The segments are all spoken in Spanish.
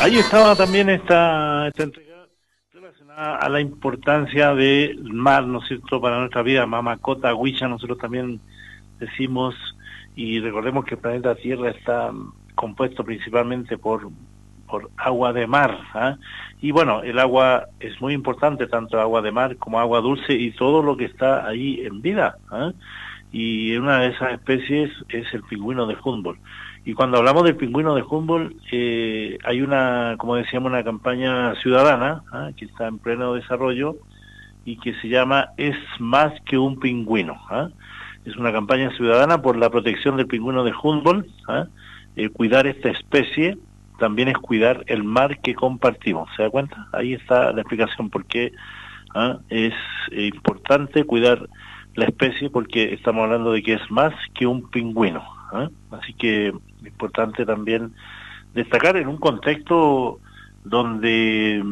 Ahí estaba también esta entrega relacionada a la importancia del mar, ¿no es cierto?, para nuestra vida. Mamacota, Huicha, nosotros también decimos, y recordemos que el planeta Tierra está compuesto principalmente por agua de mar, ¿eh? Y bueno, el agua es muy importante, tanto agua de mar como agua dulce y todo lo que está ahí en vida, ¿eh? Y una de esas especies es el pingüino de Humboldt. Y cuando hablamos del pingüino de Humboldt, hay una, como decíamos, una campaña ciudadana, ¿eh?, que está en pleno desarrollo y que se llama Es más que un pingüino, ¿eh? Es una campaña ciudadana por la protección del pingüino de Humboldt, ¿eh? Cuidar esta especie también es cuidar el mar que compartimos. ¿Se da cuenta? Ahí está la explicación por qué es importante cuidar la especie, porque estamos hablando de que es más que un pingüino, ¿eh? Así que es importante también destacar en un contexto donde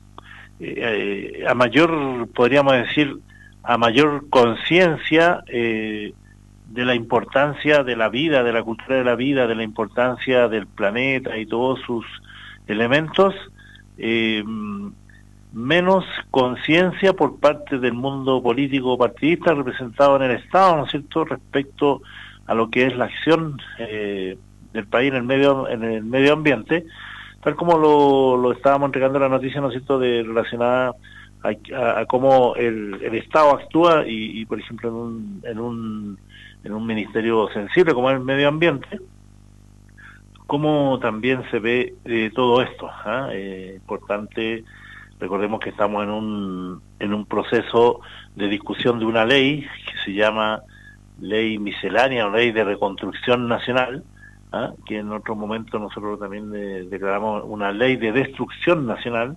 a mayor, podríamos decir, a mayor conciencia de la importancia de la vida, de la cultura de la vida, de la importancia del planeta y todos sus elementos, menos conciencia por parte del mundo político partidista representado en el Estado, ¿no es cierto?, respecto a lo que es la acción del país en el medio ambiente, tal como lo estábamos entregando la noticia, ¿no es cierto?, relacionada a cómo el Estado actúa y por ejemplo en un ministerio sensible como es el medio ambiente, cómo también se ve todo esto, importante. Recordemos que estamos en un proceso de discusión de una ley que se llama Ley Miscelánea o Ley de Reconstrucción Nacional, que en otro momento nosotros también declaramos una Ley de Destrucción Nacional,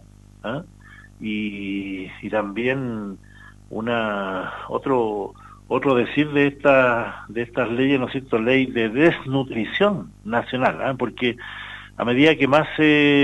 y también otro decir de estas leyes, ¿no es cierto?, Ley de Desnutrición Nacional, porque a medida que más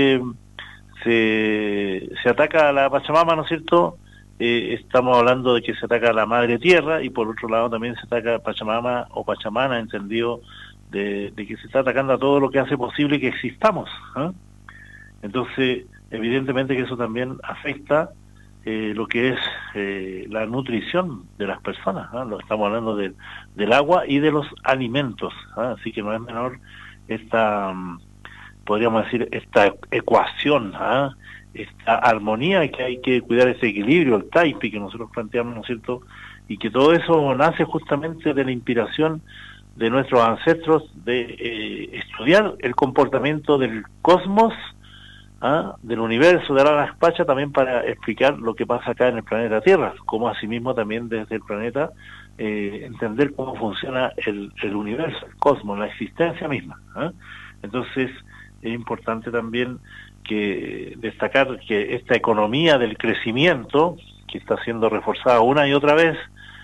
se ataca a la Pachamama, ¿no es cierto?, estamos hablando de que se ataca a la Madre Tierra, y por otro lado también se ataca a Pachamama o Pachamana, entendido de que se está atacando a todo lo que hace posible que existamos, ¿eh? Entonces, evidentemente que eso también afecta lo que es la nutrición de las personas, ¿eh? Lo estamos hablando del agua y de los alimentos, ¿eh? Así que no es menor esta, podríamos decir, esta ecuación, esta armonía, que hay que cuidar ese equilibrio, el taipi que nosotros planteamos, ¿no es cierto?, y que todo eso nace justamente de la inspiración de nuestros ancestros de estudiar el comportamiento del cosmos, del universo, de la Pacha, también para explicar lo que pasa acá en el planeta Tierra, como asimismo también desde el planeta entender cómo funciona el universo, el cosmos, la existencia misma, Entonces es importante también que destacar que esta economía del crecimiento, que está siendo reforzada una y otra vez,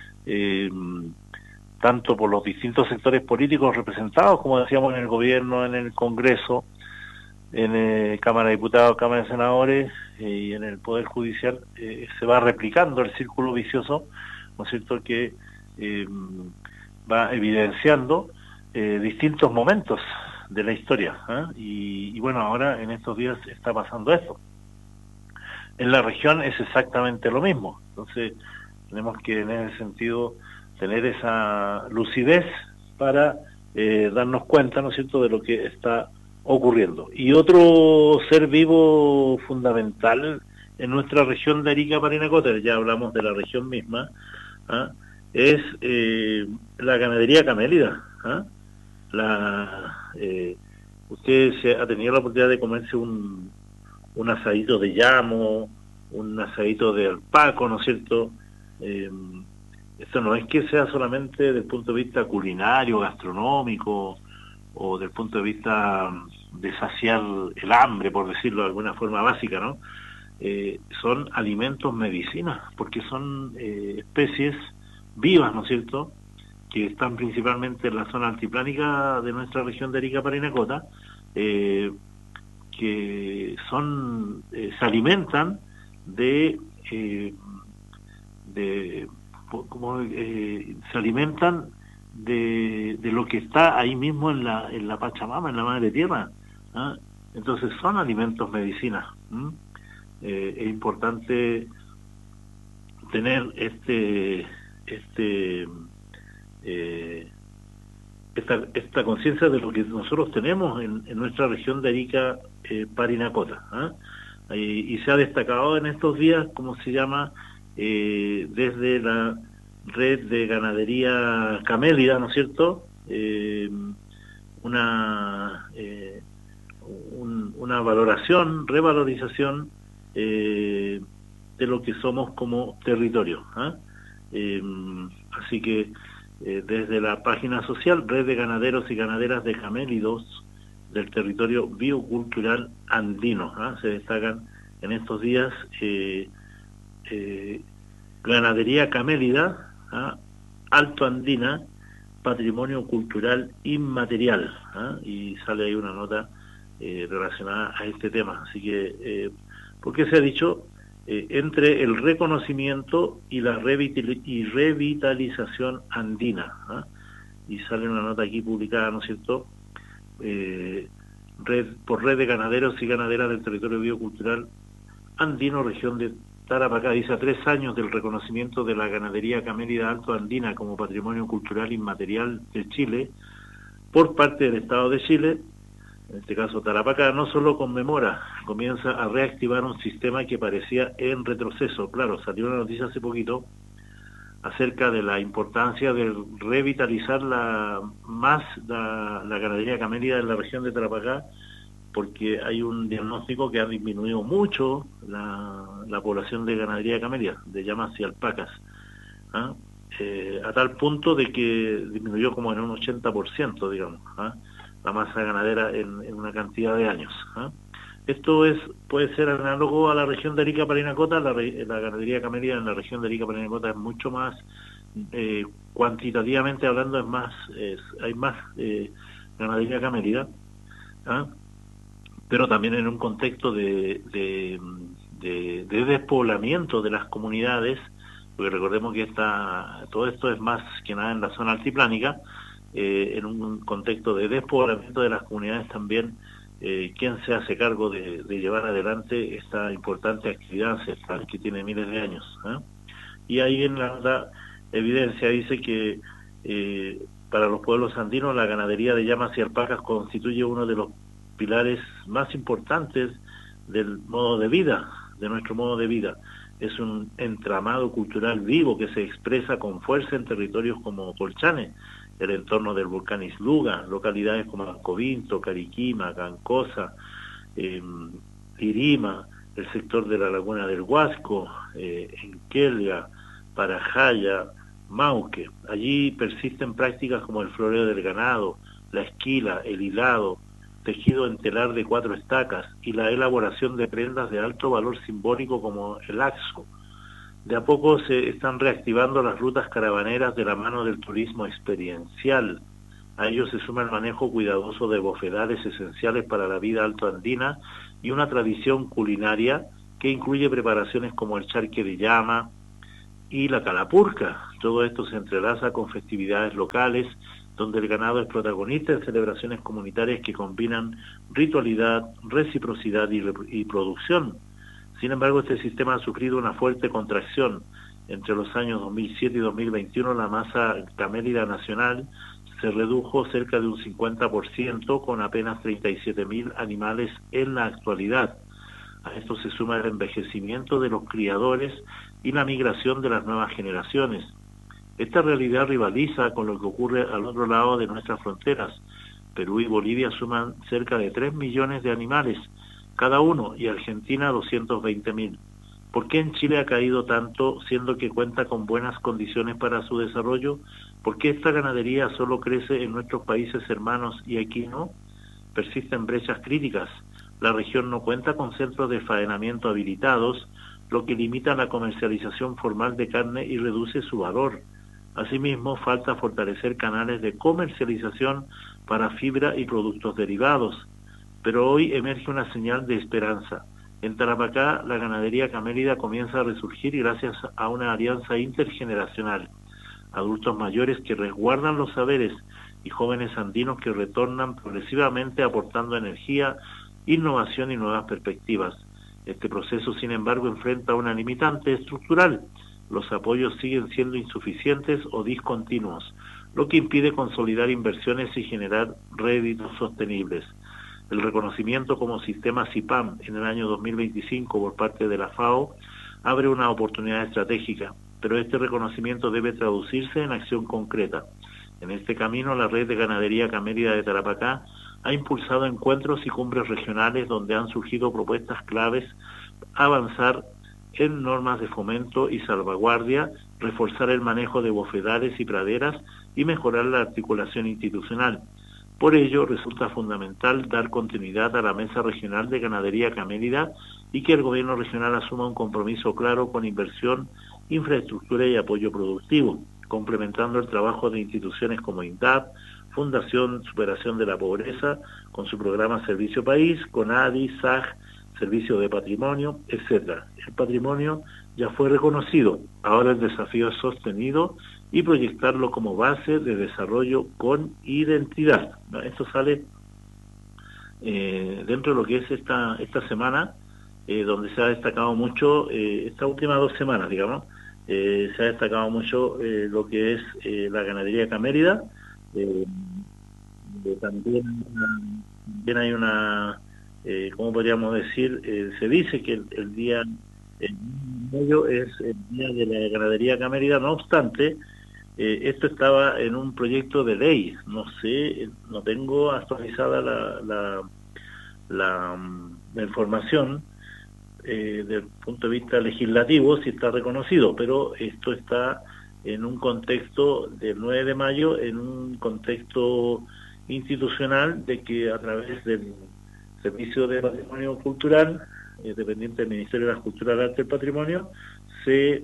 tanto por los distintos sectores políticos representados, como decíamos, en el gobierno, en el Congreso, en Cámara de Diputados, Cámara de Senadores y en el Poder Judicial, se va replicando el círculo vicioso, ¿no es cierto?, que va evidenciando distintos momentos de la historia, y bueno, ahora en estos días está pasando esto. En la región es exactamente lo mismo, entonces tenemos que en ese sentido tener esa lucidez para darnos cuenta, ¿no es cierto?, de lo que está ocurriendo. Y otro ser vivo fundamental en nuestra región de Arica, Parinacota, ya hablamos de la región misma, es la ganadería camélida. Usted se ha tenido la oportunidad de comerse un asadito de llamo, un asadito de alpaco, ¿no es cierto? Esto no es que sea solamente desde el punto de vista culinario, gastronómico, o del punto de vista de saciar el hambre, por decirlo de alguna forma básica, ¿no? Son alimentos medicinas, porque son especies vivas, ¿no es cierto?, que están principalmente en la zona altiplánica de nuestra región de Arica, Parinacota, que se alimentan se alimentan de lo que está ahí mismo en la Pachamama, en la Madre Tierra, Entonces son alimentos medicina. Es importante tener esta conciencia de lo que nosotros tenemos en nuestra región de Arica, Parinacota. Y se ha destacado en estos días, como se llama, desde la red de ganadería camélida, ¿no es cierto? Una revalorización de lo que somos como territorio. Así que desde la página social, Red de Ganaderos y Ganaderas de Camélidos del territorio biocultural andino, se destacan en estos días ganadería camélida, alto andina, patrimonio cultural inmaterial, y sale ahí una nota relacionada a este tema. Así que, porque se ha dicho, entre el reconocimiento y la revitalización andina, y sale una nota aquí publicada, ¿no es cierto?, por Red de Ganaderos y Ganaderas del Territorio Biocultural Andino, región de Tarapacá. Dice: a 3 años del reconocimiento de la ganadería camélida alto andina como patrimonio cultural inmaterial de Chile por parte del Estado de Chile, en este caso Tarapacá, no solo conmemora, comienza a reactivar un sistema que parecía en retroceso. Claro, salió una noticia hace poquito acerca de la importancia de revitalizar la ganadería camélida en la región de Tarapacá, porque hay un diagnóstico que ha disminuido mucho la población de ganadería camélida, de llamas y alpacas, a tal punto de que disminuyó como en un 80%, digamos, la masa ganadera en una cantidad de años. Esto puede ser análogo a la región de Arica Parinacota. La ganadería camélida en la región de Arica Parinacota es mucho más, cuantitativamente hablando, hay más ganadería camélida, pero también en un contexto de despoblamiento de las comunidades, porque recordemos que todo esto es más que nada en la zona altiplánica, en un contexto de despoblamiento de las comunidades también. ¿Quién se hace cargo de llevar adelante esta importante actividad ancestral que tiene miles de años? Y ahí en la evidencia dice que para los pueblos andinos la ganadería de llamas y alpacas constituye uno de los pilares más importantes del modo de vida, de nuestro modo de vida. Es un entramado cultural vivo que se expresa con fuerza en territorios como Colchane, el entorno del volcán Isluga, localidades como Ancovinto, Cariquima, Cancosa, Irima, el sector de la laguna del Huasco, Enquelga, Parajaya, Mauque. Allí persisten prácticas como el floreo del ganado, la esquila, el hilado, tejido en telar de 4 estacas y la elaboración de prendas de alto valor simbólico como el axo. De a poco se están reactivando las rutas caravaneras de la mano del turismo experiencial. A ello se suma el manejo cuidadoso de bofedales esenciales para la vida altoandina y una tradición culinaria que incluye preparaciones como el charque de llama y la calapurca. Todo esto se entrelaza con festividades locales, donde el ganado es protagonista en celebraciones comunitarias que combinan ritualidad, reciprocidad y producción. Sin embargo, este sistema ha sufrido una fuerte contracción. Entre los años 2007 y 2021, la masa camélida nacional se redujo cerca de un 50%, con apenas 37.000 animales en la actualidad. A esto se suma el envejecimiento de los criadores y la migración de las nuevas generaciones. Esta realidad rivaliza con lo que ocurre al otro lado de nuestras fronteras. Perú y Bolivia suman cerca de 3 millones de animales cada uno, y Argentina 220.000. ¿Por qué en Chile ha caído tanto, siendo que cuenta con buenas condiciones para su desarrollo? ¿Por qué esta ganadería solo crece en nuestros países hermanos y aquí no? Persisten brechas críticas. La región no cuenta con centros de faenamiento habilitados, lo que limita la comercialización formal de carne y reduce su valor. Asimismo, falta fortalecer canales de comercialización para fibra y productos derivados. Pero hoy emerge una señal de esperanza. En Tarapacá, la ganadería camélida comienza a resurgir gracias a una alianza intergeneracional. Adultos mayores que resguardan los saberes y jóvenes andinos que retornan progresivamente aportando energía, innovación y nuevas perspectivas. Este proceso, sin embargo, enfrenta una limitante estructural. Los apoyos siguen siendo insuficientes o discontinuos, lo que impide consolidar inversiones y generar réditos sostenibles. El reconocimiento como sistema CIPAM en el año 2025 por parte de la FAO abre una oportunidad estratégica, pero este reconocimiento debe traducirse en acción concreta. En este camino, la Red de Ganadería Camérida de Tarapacá ha impulsado encuentros y cumbres regionales donde han surgido propuestas claves: avanzar en normas de fomento y salvaguardia, reforzar el manejo de bofedales y praderas y mejorar la articulación institucional. Por ello, resulta fundamental dar continuidad a la Mesa Regional de Ganadería Camérida y que el Gobierno regional asuma un compromiso claro con inversión, infraestructura y apoyo productivo, complementando el trabajo de instituciones como INDAP, Fundación Superación de la Pobreza, con su programa Servicio País, CONADI, SAG, Servicio de Patrimonio, etc. El patrimonio ya fue reconocido, ahora el desafío es sostenido y proyectarlo como base de desarrollo con identidad. Esto sale dentro de lo que es esta semana, donde se ha destacado mucho, estas últimas 2 semanas, digamos, se ha destacado mucho lo que es la ganadería camérida. También hay una, ¿cómo podríamos decir? Se dice que el día de mayo es el día de la ganadería camérida, no obstante, esto estaba en un proyecto de ley, no sé, no tengo actualizada la información desde el punto de vista legislativo, si está reconocido, pero esto está en un contexto del 9 de mayo, en un contexto institucional de que a través del Servicio de Patrimonio Cultural, dependiente del Ministerio de la Cultura, Arte y Patrimonio, se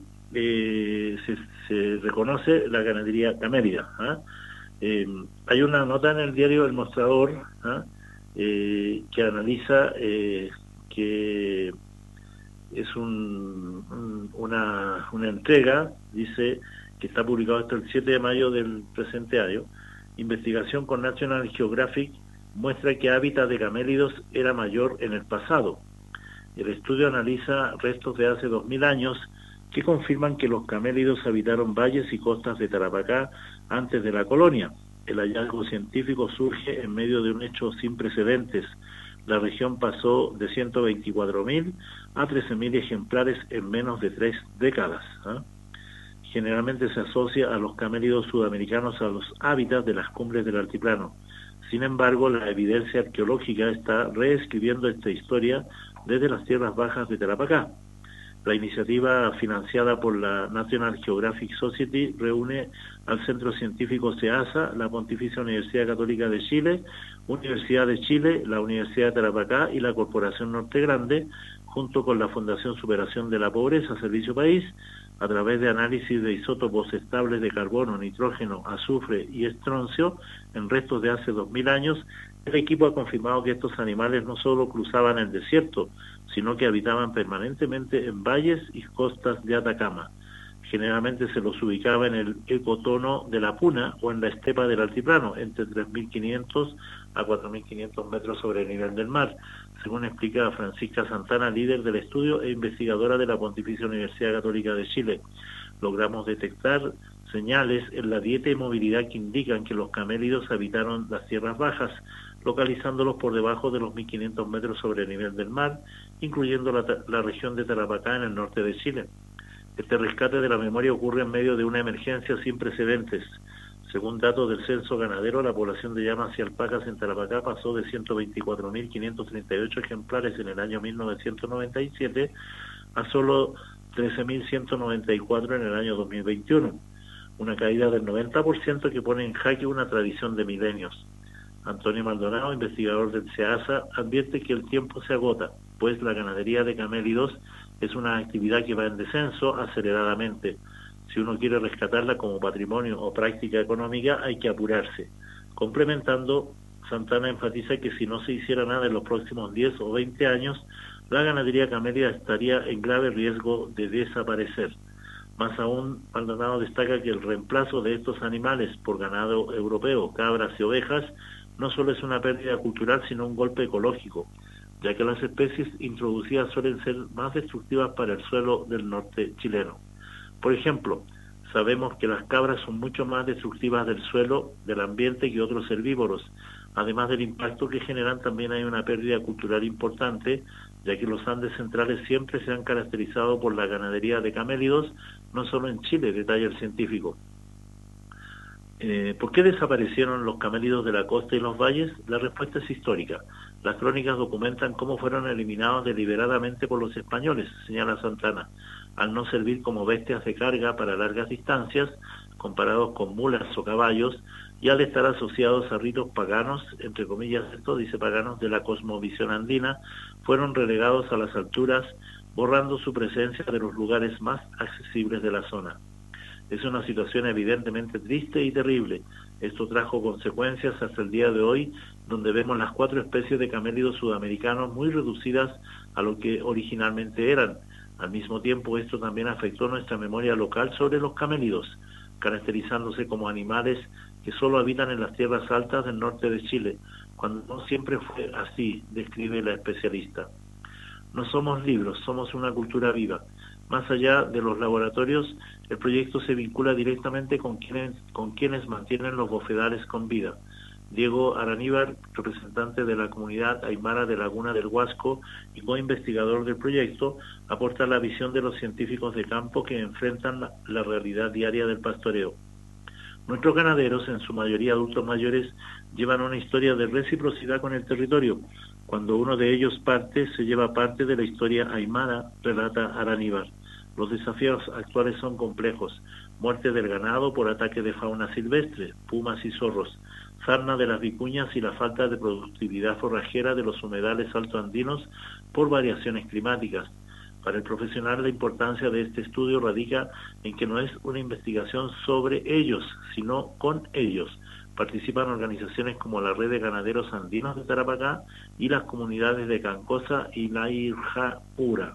reconoce la ganadería camérida. Hay una nota en el diario El Mostrador que analiza que es una entrega, dice que está publicado hasta el 7 de mayo del presente año. Investigación con National Geographic muestra que hábitat de camélidos era mayor en el pasado. El estudio analiza restos de hace 2000 años que confirman que los camélidos habitaron valles y costas de Tarapacá antes de la colonia. El hallazgo científico surge en medio de un hecho sin precedentes. La región pasó de 124.000 a 13.000 ejemplares en menos de 3 décadas. Generalmente se asocia a los camélidos sudamericanos a los hábitats de las cumbres del altiplano. Sin embargo, la evidencia arqueológica está reescribiendo esta historia desde las tierras bajas de Tarapacá. La iniciativa financiada por la National Geographic Society reúne al Centro Científico SEASA, la Pontificia Universidad Católica de Chile, Universidad de Chile, la Universidad de Tarapacá y la Corporación Norte Grande, junto con la Fundación Superación de la Pobreza, Servicio País, a través de análisis de isótopos estables de carbono, nitrógeno, azufre y estroncio en restos de hace 2000 años. El equipo ha confirmado que estos animales no solo cruzaban el desierto, sino que habitaban permanentemente en valles y costas de Atacama. Generalmente se los ubicaba en el ecotono de la Puna o en la estepa del altiplano, entre 3.500 a 4.500 metros sobre el nivel del mar, según explica Francisca Santana, líder del estudio e investigadora de la Pontificia Universidad Católica de Chile. Logramos detectar señales en la dieta y movilidad que indican que los camélidos habitaron las tierras bajas, localizándolos por debajo de los 1.500 metros sobre el nivel del mar, incluyendo la región de Tarapacá en el norte de Chile. Este rescate de la memoria ocurre en medio de una emergencia sin precedentes. Según datos del censo ganadero, la población de llamas y alpacas en Tarapacá pasó de 124.538 ejemplares en el año 1997 a solo 13.194 en el año 2021, una caída del 90% que pone en jaque una tradición de milenios. Antonio Maldonado, investigador del SEASA, advierte que el tiempo se agota, pues la ganadería de camélidos es una actividad que va en descenso aceleradamente. Si uno quiere rescatarla como patrimonio o práctica económica, hay que apurarse. Complementando, Santana enfatiza que si no se hiciera nada en los próximos 10 o 20 años, la ganadería camérida estaría en grave riesgo de desaparecer. Más aún, Maldonado destaca que el reemplazo de estos animales por ganado europeo, cabras y ovejas, no solo es una pérdida cultural, sino un golpe ecológico, ya que las especies introducidas suelen ser más destructivas para el suelo del norte chileno. Por ejemplo, sabemos que las cabras son mucho más destructivas del suelo, del ambiente, que otros herbívoros. Además del impacto que generan, también hay una pérdida cultural importante, ya que los Andes centrales siempre se han caracterizado por la ganadería de camélidos, no solo en Chile, detalla el científico. ¿Por qué desaparecieron los camélidos de la costa y los valles? La respuesta es histórica. Las crónicas documentan cómo fueron eliminados deliberadamente por los españoles, señala Santana, al no servir como bestias de carga para largas distancias, comparados con mulas o caballos, y al estar asociados a ritos paganos, entre comillas esto dice paganos, de la cosmovisión andina, fueron relegados a las alturas, borrando su presencia de los lugares más accesibles de la zona. Es una situación evidentemente triste y terrible. Esto trajo consecuencias hasta el día de hoy, donde vemos las 4 especies de camélidos sudamericanos muy reducidas a lo que originalmente eran. Al mismo tiempo, esto también afectó nuestra memoria local sobre los camélidos, caracterizándose como animales que solo habitan en las tierras altas del norte de Chile, cuando no siempre fue así, describe la especialista. No somos libros, somos una cultura viva. Más allá de los laboratorios, el proyecto se vincula directamente con quienes mantienen los bofedales con vida. Diego Araníbar, representante de la comunidad aymara de Laguna del Huasco y co-investigador del proyecto, aporta la visión de los científicos de campo que enfrentan la realidad diaria del pastoreo. Nuestros ganaderos, en su mayoría adultos mayores, llevan una historia de reciprocidad con el territorio. Cuando uno de ellos parte, se lleva parte de la historia aymara, relata Araníbar. Los desafíos actuales son complejos: muerte del ganado por ataque de fauna silvestre, pumas y zorros, sarna de las vicuñas y la falta de productividad forrajera de los humedales altoandinos por variaciones climáticas. Para el profesional, la importancia de este estudio radica en que no es una investigación sobre ellos, sino con ellos. Participan organizaciones como la Red de Ganaderos Andinos de Tarapacá y las comunidades de Cancosa y Nairjapura.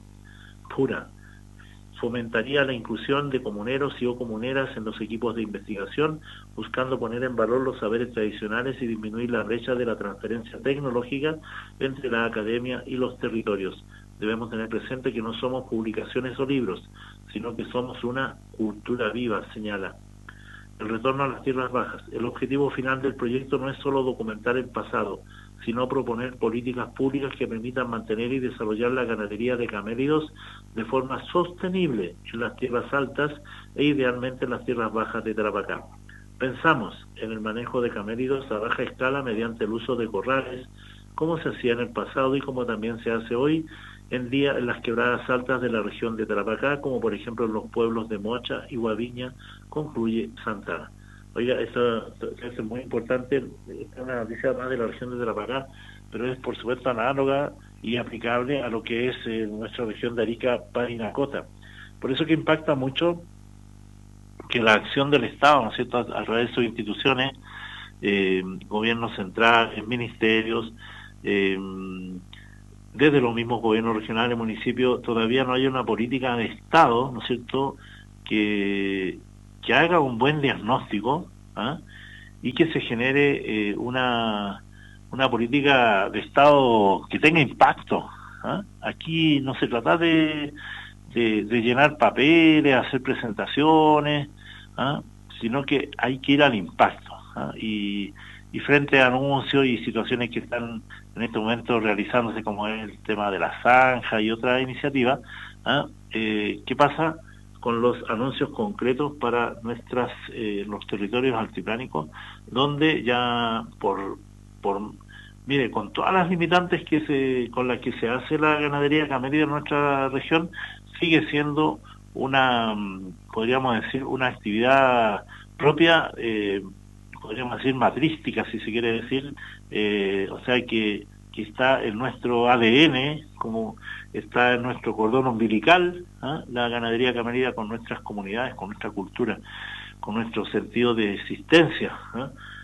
Fomentaría la inclusión de comuneros y o comuneras en los equipos de investigación, buscando poner en valor los saberes tradicionales y disminuir la brecha de la transferencia tecnológica entre la academia y los territorios. Debemos tener presente que no somos publicaciones o libros, sino que somos una cultura viva, señala. El retorno a las tierras bajas. El objetivo final del proyecto no es solo documentar el pasado, sino proponer políticas públicas que permitan mantener y desarrollar la ganadería de camélidos de forma sostenible en las tierras altas e idealmente en las tierras bajas de Tarapacá. Pensamos en el manejo de camélidos a baja escala mediante el uso de corrales, como se hacía en el pasado y como también se hace hoy en día en las quebradas altas de la región de Tarapacá, como por ejemplo en los pueblos de Mocha y Guaviña, concluye Santana. Oiga, esto es muy importante, es una noticia más de la región de Tarapacá, pero es por supuesto análoga y aplicable a lo que es nuestra región de Arica, Parinacota. Por eso que impacta mucho que la acción del Estado, ¿no es cierto?, a través de sus instituciones, gobiernos centrales, ministerios, desde los mismos gobiernos regionales, municipios, todavía no hay una política de Estado, ¿no es cierto?, que haga un buen diagnóstico, ¿ah?, y que se genere una política de Estado que tenga impacto, ¿ah? Aquí no se trata de llenar papeles, hacer presentaciones, ¿ah?, sino que hay que ir al impacto, ¿ah? Y frente a anuncios y situaciones que están en este momento realizándose, como es el tema de la zanja y otras iniciativas, ¿ah?, ¿qué pasa con los anuncios concretos para los territorios altiplánicos, donde ya mire, con todas las limitantes con las que se hace la ganadería camélida en nuestra región, sigue siendo podríamos decir, una actividad propia, podríamos decir matrística, si se quiere decir, o sea que está en nuestro ADN, como está en nuestro cordón umbilical, ¿ah?, la ganadería camelida, con nuestras comunidades, con nuestra cultura, con nuestro sentido de existencia, ¿ah?